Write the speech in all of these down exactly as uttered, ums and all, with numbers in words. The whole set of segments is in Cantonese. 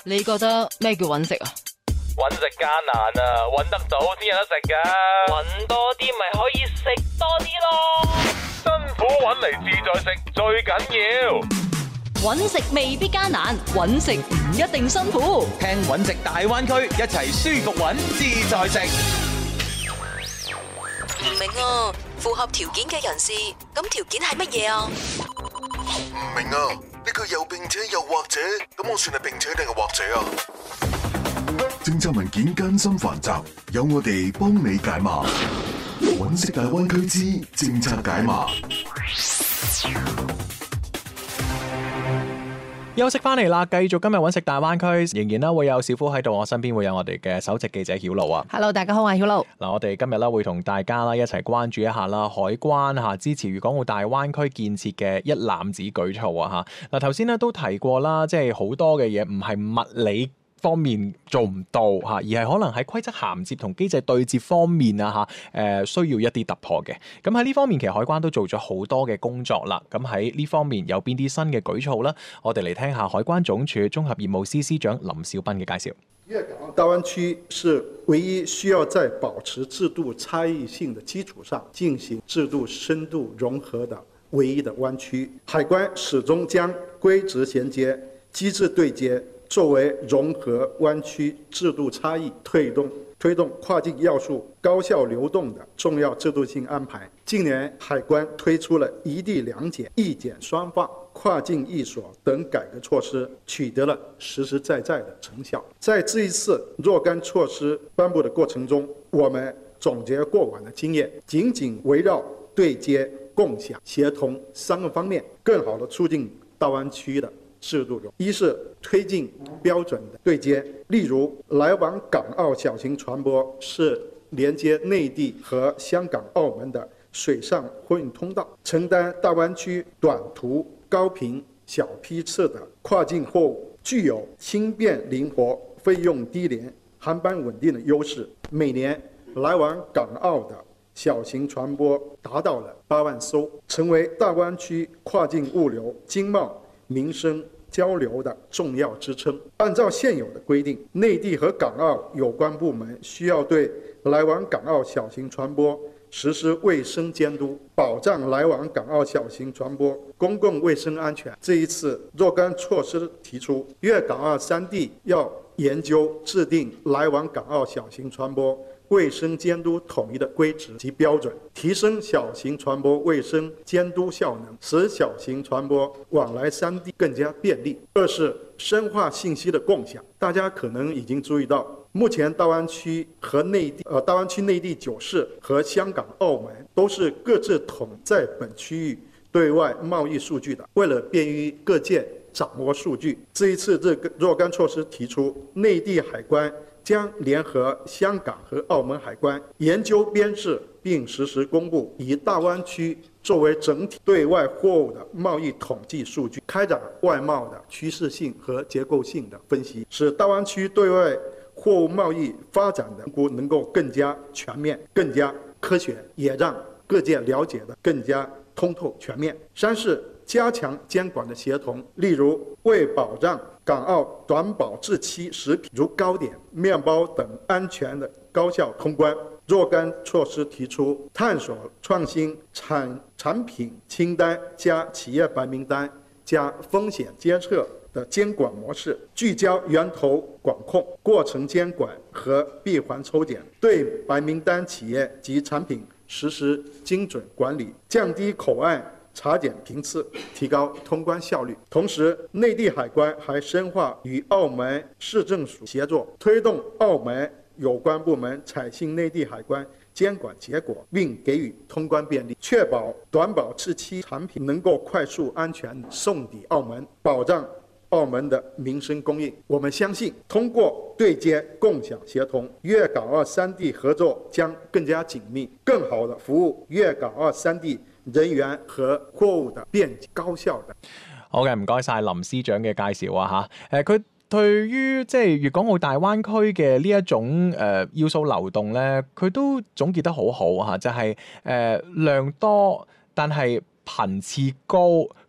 你覺得咩叫揾食啊？ 揾食艱難啊，揾得到先有得食噶。 揾多啲咪可以食多啲咯。 辛苦揾嚟自在食最緊要。 揾食未必艱難，揾食唔一定辛苦。 聽揾食大灣區，一齊舒服揾自在食。 唔明啊，符合條件嘅人士，咁條件係乜嘢啊？ 唔明啊，呢句又並且又或者，咁我算係並且定係或者啊？政策文件艱辛繁雜，有我哋幫你解碼。揾食大灣區之政策解碼。 休息翻嚟啦，繼續今日揾食大灣區，仍然啦會有小夫喺度，我身邊會有我哋嘅首席記者曉露啊。 Hello， 大家好，我係曉露。 嗱，我哋今日啦會同大家啦一齊關注一下啦，海關嚇支持粵港澳大灣區建設嘅一攬子舉措啊嚇。嗱，頭先咧都提過啦，即係好多嘅嘢唔係物理方面做唔到嚇，而係可能喺規則銜接同機制對接方面啊嚇，誒需要一啲突破嘅。咁喺呢方面，其實海關都做咗好多嘅工作啦。咁喺呢方面有邊啲新嘅舉措呢？我哋嚟聽下海關總署綜合業務司司長林少斌嘅介紹。 粵港澳大灣區是唯一需要在保持制度差異性的基礎上進行制度深度融合的唯一的灣區。海關始終將規則銜接、機制對接作為融合灣區制度差異、推動推動跨境要素高效流動的重要制度性安排。近年，海關推出了一地兩檢、一檢雙放、跨境一鎖等改革措施，取得了實實在在的成效。在這一次若干措施頒布的過程中，我們總結過往的經驗，緊緊圍繞對接、共享、協同三個方面，更好地促進大灣區的制度中，一是推進標準的對接，例如來往港澳小型船舶是連接內地和香港、澳門的水上貨運通道，承擔大灣區短途、高頻、小批次的跨境貨物，具有輕便靈活、費用低廉、航班穩定的優勢。每年來往港澳的小型船舶達到了八萬艘，成為大灣區跨境物流、經貿、民生交流的重要支撐。按照現有的規定，內地和港澳有關部門需要對來往港澳小型船舶實施衛生監督，保障來往港澳小型船舶公共衛生安全。這一次若干措施提出，粵港澳三地要研究制定來往港澳小型船舶衛生監督統一的規則及標準，提升小型船舶衛生監督效能，使小型船舶往來三地更加便利。二是深化信息的共享。大家可能已經注意到，目前大灣區和內地，呃，大灣區內地九市和香港、澳門都是各自統在本區域對外貿易數據的。為了便於各界掌握數據，這一次這個若干措施提出，內地海關將聯合香港和澳門海關研究編製並實時公布，以大灣區作為整體對外貨物的貿易統計數據，開展外貿的趨勢性和結構性的分析，使大灣區對外貨物貿易發展的評估能夠更加全面、更加科學，也讓各界了解的更加通透全面。三是加強監管的協同，例如為保障港澳短保質期食品如糕點、麵包等安全的高效通關，若干措施提出探索創新產產品清單加企業白名單加風險監測的監管模式，聚焦源頭管控、過程監管和閉環抽檢，對白名單企業及產品實施精準管理，降低口岸查檢頻次，提高通關效率。同時，內地海關還深化與澳門市政署協作，推動澳門有關部門採信內地海關監管結果，並給予通關便利，確保短保質期產品能夠快速安全送抵澳門，保障澳門的民生供應。我們相信，通過對接、共享、協同，粵港澳三地合作將更加緊密，更好地服務粵港澳三地人員和貨物的便捷高效的。 好嘅，唔該晒林司長嘅介紹啊嚇。誒，佢對於即係粵港澳大灣區嘅呢一種誒、呃、要素流動咧，佢都總結得好好嚇，就係、是、誒、呃、量多，但係頻次高，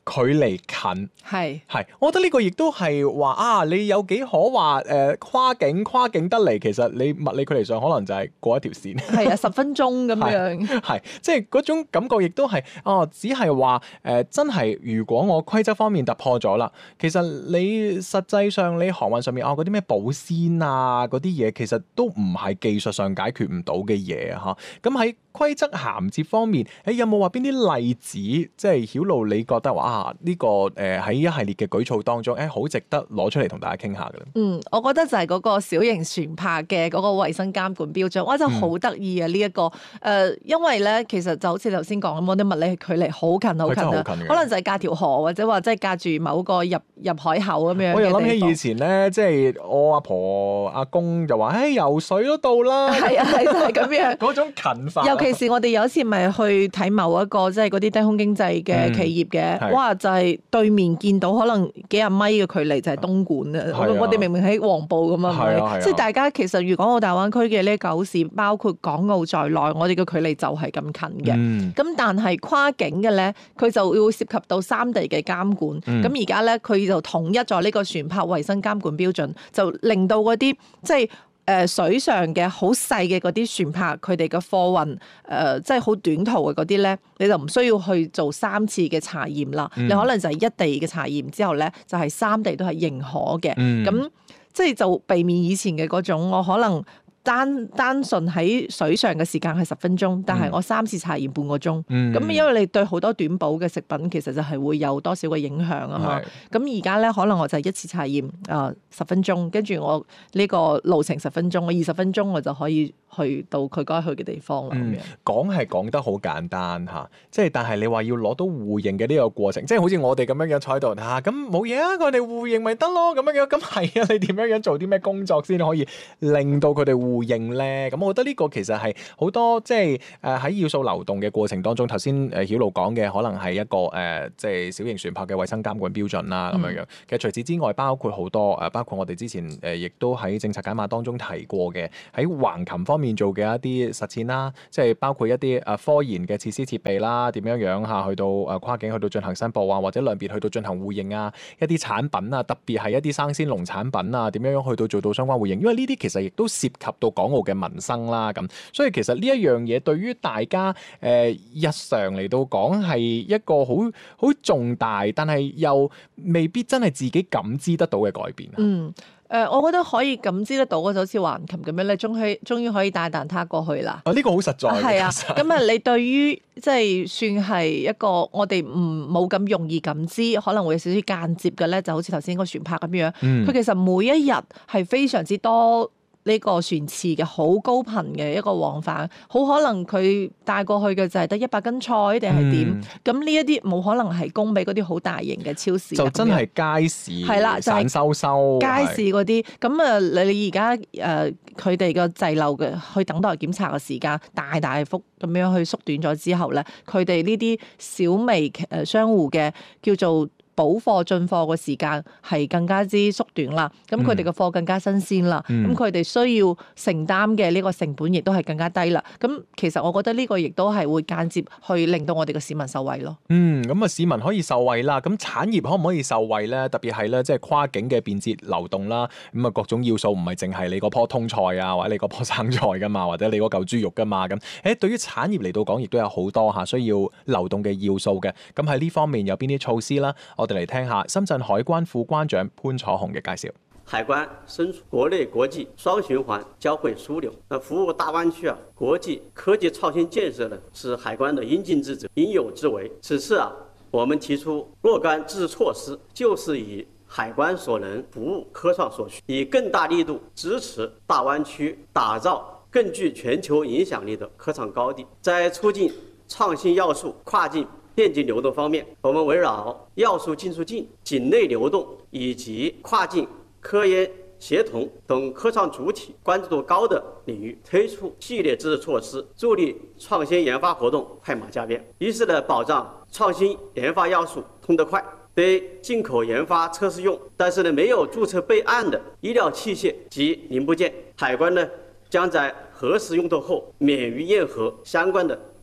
距離近， 係係，我覺得呢個亦都係話啊，你有幾可話誒、呃、跨境跨境得嚟，其實你物理距離上可能就係過一條線，係啊，十分鐘咁樣， 係即係嗰種感覺，亦都係哦，只係話誒真係，如果我規則方面突破咗啦，其實你實際上你航運上面哦嗰啲咩保鮮啊嗰啲嘢，其實都唔係技術上解決唔到嘅嘢嚇。咁喺規則銜接方面，誒有冇話邊啲例子，即係曉露你覺得話啊呢、這個誒喺、呃、一系列嘅舉措當中，誒好值得攞出嚟同大家傾下嘅咧？ 嗯，我覺得就係嗰個小型船舶嘅嗰個衞生監管標準，哇真係好得意啊！呢、這、一個誒、呃，因為咧其實就好似頭先講咁，我啲物理距離好近好近啊，可能就係隔條河或者話即係隔住某個入入海口咁樣。我又諗起以前咧，即係我阿婆阿公就話，誒、哎、游水都到啦。係啊，係就係咁樣嗰種近法。尤其是我哋有一次咪去睇某一個即係嗰啲低空經濟嘅企業嘅，嗯、哇！就係、是、對面見到可能幾廿米嘅距離就係東莞啊！我哋明明喺黃埔咁啊，即係大家其實粵港澳大灣區嘅呢九市，包括港澳在內，我哋嘅距離就係咁近嘅。咁、嗯、但係跨境嘅咧，佢就會涉及到三地嘅監管。咁而家咧，佢就統一咗呢個船舶衞生監管標準，就令到嗰啲即係。誒、呃、水上嘅好細嘅嗰啲船舶，佢哋嘅貨運誒即係好短途嘅嗰啲咧，你就唔需要去做三次嘅查驗啦。嗯、你可能就係一地嘅查驗之後咧，就係、是、三地都係認可嘅。咁、嗯、即係就避免以前嘅嗰種，我可能。單單純喺水上嘅時間係十分鐘，但係我三次查驗半個鐘。咁、嗯、因為你對好多短保嘅食品其實就係會有多少嘅影響啊嘛。咁而家咧可能我就係一次查驗啊十分鐘，跟住我呢個路程十分鐘，我二十分鐘我就可以去到佢該去嘅地方啦。咁樣講係講得好簡單嚇，即係但係你話要攞到互認嘅呢個過程，即係好似我哋咁樣樣坐喺度嚇，咁冇嘢啊，我哋互認咪得咯咁樣樣。咁係啊，你點樣樣做啲咩工作先可以令到佢哋互互認咧，咁我覺得呢個其實係好多即係誒喺要素流動嘅過程當中，頭先誒曉露講嘅可能係一個誒、呃、即係小型船舶嘅衛生監管標準啦咁樣樣。其實除此之外，包括好多誒，包括我哋之前誒亦都喺政策解碼當中提過嘅，喺橫琴方面做嘅一啲實踐啦，即係包括一啲誒科研嘅設施設備啦，點樣樣嚇去到誒跨境去到進行申報啊，或者兩邊去到進行互認啊，一啲產品啊，特別係一啲生鮮農產品啊，點樣樣去到做到相關互認，因為呢啲其實亦都涉及到港澳嘅民生啦，咁所以其實呢一樣嘢對於大家誒、呃、日常嚟到講係一個好好重大，但係又未必真係自己感知得到嘅改變。嗯，誒、 呃，我覺得可以感知得到嘅就好似橫琴咁樣，你終於終於可以帶蛋撻過去啦。 啊，呢、這個好實在。係啊， 咁啊，你對於即係算係一個我哋唔冇咁容易感知，可能會有少少間接嘅咧，就好似頭先個船舶咁樣。佢、嗯、其實每一日係非常之多。呢個船次嘅好高頻嘅一個往返，好可能佢帶過去嘅就係得一百斤菜定係點？咁呢一啲冇可能係供俾嗰啲好大型嘅超市。 就真係街市，係啦，就係、散收收街市嗰啲。咁啊，你而家誒佢哋個滯留嘅去等待檢查嘅時間大大幅咁樣去縮短咗之後咧，佢哋呢啲小微誒商戶嘅叫做補貨進貨嘅時間係更加之縮短啦，咁佢哋嘅貨更加新鮮啦，咁佢哋需要承擔嘅呢個成本亦都係更加低啦。咁其實我覺得呢個亦都係會間接去令到我哋嘅市民受惠咯。 嗯，咁啊市民可以受惠啦，咁產業可唔可以受惠咧？特別係咧，即係跨境嘅便捷流動啦，咁啊各種要素唔係淨係你嗰棵通菜啊，或者你嗰棵生菜噶嘛，或者你嗰嚿豬肉噶嘛，咁誒對於產業嚟到講，亦都有好多嚇需要流動嘅要素嘅。咁喺呢方面有邊啲措施啦？我哋嚟聽下深圳海關副關長潘楚紅嘅介紹。 海關身處國內國際雙循環交匯樞紐，那服務大灣區啊，國際科技創新建設呢，是海關的應盡之責、應有之為。此次啊，我們提出若干支持措施，就是以海關所能服務科創所需，以更大力度支持大灣區打造更具全球影響力的科創高地。在促進創新要素跨境便捷流動方面，我們圍繞要素進出境、境內流動以及跨境科研協同等科創主體關注度高的領域，推出系列支持措施，助力創新研發活動快馬加鞭，一是呢保障創新研發要素通得快，對進口研發測試用，但是呢沒有註冊備案的醫療器械及零部件，海關呢將在核實用途後免於驗核相關的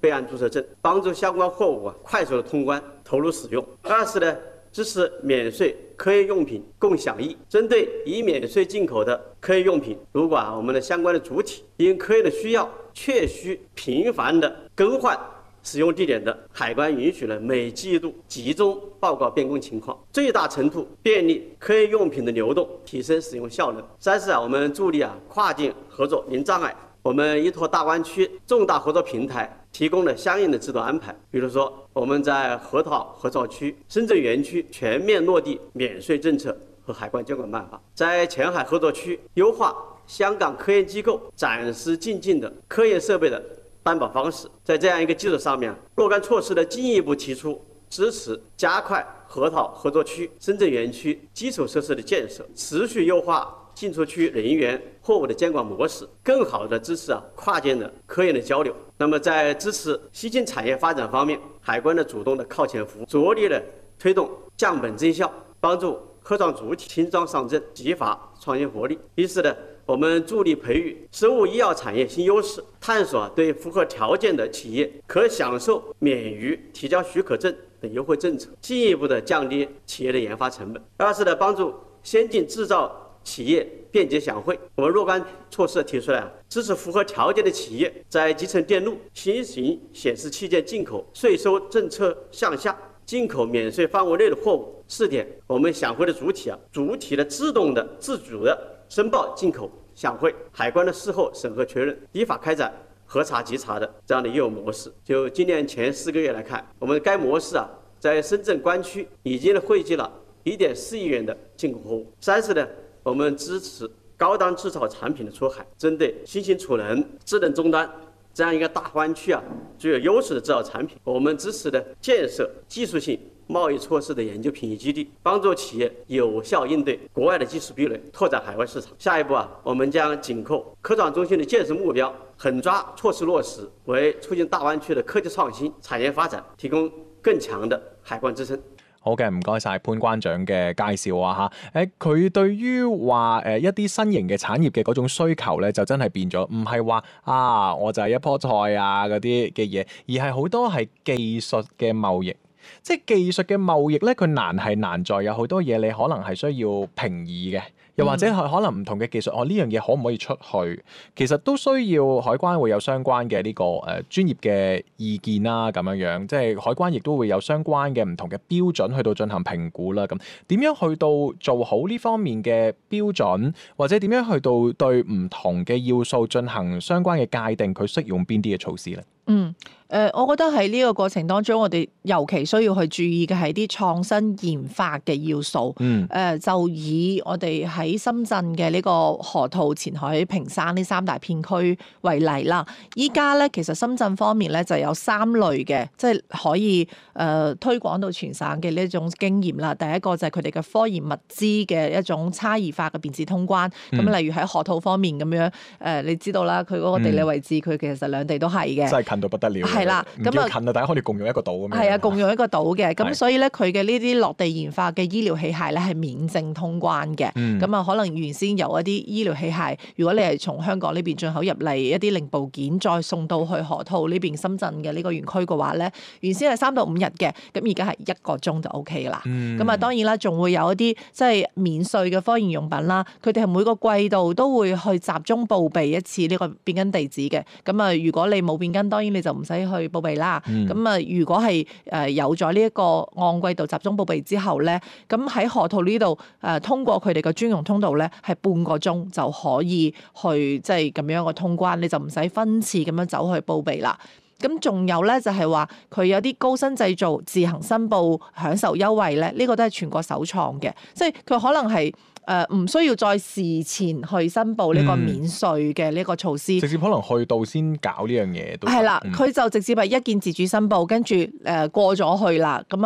備案注冊證，幫助相關貨物啊快速的通關投入使用。二是呢，支持免稅科研用品共享益。針對已免稅進口的科研用品，如果啊我們的相關的主體因科研的需要確需頻繁的更換使用地點的，海關允許了每季度集中報告變更情況，最大程度便利科研用品的流動，提升使用效能。三是啊，我們助力啊跨境合作零障礙。我們依託大灣區重大合作平台提供了相應的制度安排，比如說我們在河套合作區、深圳園區全面落地免稅政策和海關監管辦法，在前海合作區優化香港科研機構暫時進境的科研設備的擔保方式。在這樣一個基礎上面，若干措施的進一步提出支持加快河套合作區、深圳園區基礎設施的建設，持續優化進出區人員貨物的監管模式，更好地支持啊跨境的科研的交流。那麼在支持新興產業發展方面，海關的主動的靠前服務，着力的推動降本增效，幫助科創主體輕裝上陣，激發創新活力。於是呢，我們助力培育生物醫藥產業新優勢，探索對符合條件的企業可享受免於提交許可證等優惠政策，進一步的降低企業的研發成本。二是呢，幫助先進製造企業便捷享惠。我們若干措施提出來，支持符合條件的企業在集成電路、新型顯示器件進口稅收政策向下，進口免稅範圍內的貨物。試點我們享惠的主體啊，主體的自動的自主的申報進口享惠，海關的事後審核確認，依法開展核查稽查的這樣的業務模式。就今年前四個月來看，我們該模式啊，在深圳關區已經匯集了一點四億元的進口貨物。三是呢，我們支持高檔製造產品的出海，針對新型儲能、智能終端這樣一個大灣區啊具有優勢的製造產品，我們支持的建設技術性貿易措施的研究品質基地，幫助企業有效應對國外的技術壁壘，拓展海外市場。下一步啊，我們將緊扣科創中心的建設目標，狠抓措施落實，為促進大灣區的科技創新、產業發展提供更強的海關支撐。 好嘅，唔該晒潘關長嘅介紹啊嚇。誒，佢對於話誒一啲新型嘅產業嘅嗰種需求咧，就真係變咗，唔係話啊我就係一棵菜啊嗰啲嘅嘢，而係好多係技術嘅貿易。即係技術嘅貿易咧，佢難係難在有好多嘢你可能係需要平移嘅。又或者係可能唔同嘅技術，哦呢樣嘢可唔可以出去？其實都需要海關會有相關嘅呢、這個誒、呃、專業嘅意見啦，咁樣樣，即係海關亦都會有相關嘅唔同嘅標準去到進行評估啦。咁點樣去到做好呢方面嘅標準，或者點樣去到對唔同嘅要素進行相關嘅界定，佢適用邊啲嘅措施咧？ 嗯，誒、呃，我覺得喺呢個過程當中，我哋尤其需要去注意嘅係啲創新研發嘅要素。嗯，誒、呃，就以我哋喺深圳嘅呢個河套、前海、坪山呢三大片區為例啦。依家咧，其實深圳方面咧就有三類嘅，即係可以誒、呃、推廣到全省嘅呢一種經驗啦。第一個就係佢哋嘅科研物資嘅一種差異化嘅便捷通關。咁、嗯、例如喺河套方面咁樣，誒、呃，你知道啦，佢嗰個地理位置，佢、嗯、其實兩地都係嘅。近到不得了，係啦，咁啊近啊，大家可以共用一個島咁樣。係啊，共用一個島嘅，咁所以咧，佢嘅呢啲落地研發嘅醫療器械咧係免證通關嘅。咁、嗯、啊，可能原先有一啲醫療器械，如果你係從香港呢邊進口入嚟一啲零部件，再送到去河套呢邊深圳嘅呢個園區嘅話咧，原先係三到五日嘅，咁而家係一個鐘就 O K 啦。咁、嗯、啊，當然啦，仲會有一啲即係免稅嘅科研用品啦，佢哋係每個季度都會去集中報備一次呢個變更地址嘅。咁啊，如果你冇變更，當然你就唔使去報備啦。咁啊、嗯，如果係誒有咗呢一個按季度集中報備之後咧，咁喺河套呢度誒通過佢哋嘅專用通道咧，係半個鐘就可以去即係咁樣嘅通關，你就唔使分次咁樣走去報備啦。咁仲有咧就係話佢有啲高新製造自行申報享受優惠咧，呢、這個都係全國首創嘅，即係佢可能係。誒、呃、唔需要再事前去申報呢個免稅嘅呢個措施、嗯，直接可能去到先搞呢樣嘢都係啦。佢、嗯、就直接係一鍵自主申報，跟住誒過咗去啦。咁啊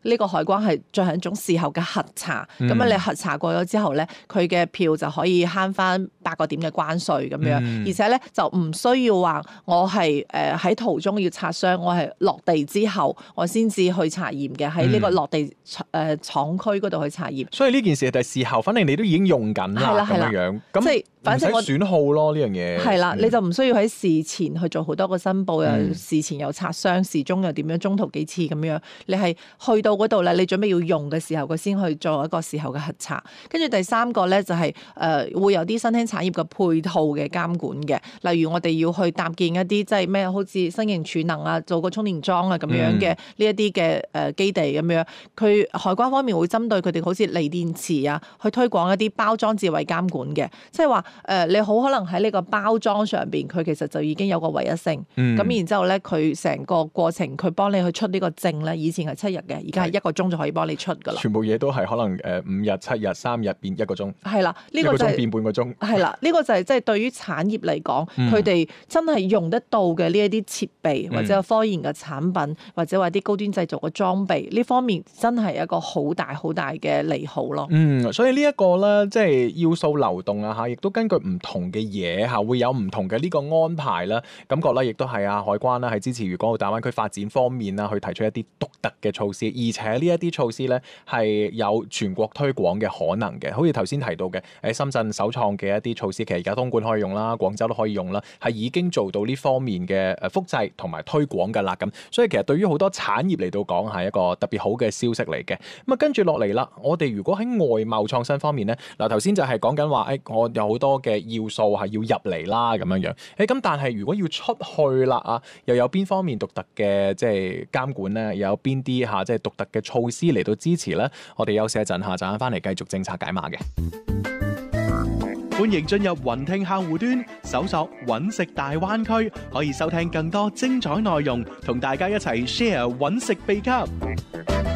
呢個海關係進行一種事後嘅核查。咁啊、嗯，你核查過咗之後咧，佢嘅票就可以慳翻八個點嘅關稅咁樣，嗯、而且咧就唔需要話我係誒喺途中要擦傷，我係落地之後我先至去查驗嘅，喺呢個落地誒廠區嗰度去查驗。 所以呢件事係事後，反正你都已經用緊啦，咁樣樣，咁即係反正我損耗咯呢樣嘢。 係啦，你就唔需要喺事前去做好多個申報，又、嗯、事前又擦傷，事中又點樣，中途幾次咁樣。你係去到嗰度咧，你準備要用嘅時候，佢先去做一個事後嘅核查。跟住第三個咧就係、是、誒、呃、會有啲新興產業嘅配套嘅監管嘅，例如我哋要去搭建一啲即係咩，好似新型儲能啊，做個充電樁啊咁樣嘅呢一啲嘅誒基地咁樣。佢海關方面會針對佢哋好似鋰電池啊，去推廣一啲包裝智慧監管嘅，即係話誒你好可能喺呢個包裝上邊，佢其實就已經有個唯一性。咁、嗯、然之後咧，佢成個過程佢幫你去出呢個證咧，以前係七日嘅，而家係一個鐘就可以幫你出噶啦。 全部嘢都係可能誒五日、七日、三日變一個鐘。係啦， 呢、這個就係、 一個鐘變半個鐘。 係啦，呢、這個就係即係對於產業嚟講，佢哋、嗯、真係用得到嘅呢一啲設備，或者科研嘅產品，或者話啲高端製造嘅裝備呢方面，真係一個好大好大嘅利好咯。 嗯，所以呢一個咧，即係要素流動啊嚇，亦都根據唔同嘅嘢嚇，會有唔同嘅呢個安排啦。感覺咧，亦都係啊海關啦，喺支持粵港澳大灣區發展方面啦，去提出一啲獨特嘅措施，而且呢一啲措施咧係有全國推廣嘅可能嘅。好似頭先提到嘅，喺深圳首創嘅一啲措施，其實而家東莞可以用啦，廣州都可以用啦，係已經做到呢方面嘅誒複製同埋推廣㗎啦。咁所以其實對於好多產業嚟到講係一個特別好嘅消息嚟嘅。咁啊跟住落嚟啦，我哋如果喺外貿創新方面咧，嗱頭先就係講緊話，誒我有好多嘅要素係要入嚟啦咁樣樣。誒咁但係如果要出去啦啊，又有邊方面獨特嘅即係監管咧？又有邊啲嚇即係獨特嘅措施嚟到支持咧？我哋休息一陣下，陣間翻嚟繼續政策解碼嘅。 歡迎進入雲聽客戶端，搜索揾食大灣區，可以收聽更多精彩內容，同大家一齊 share 揾食秘笈。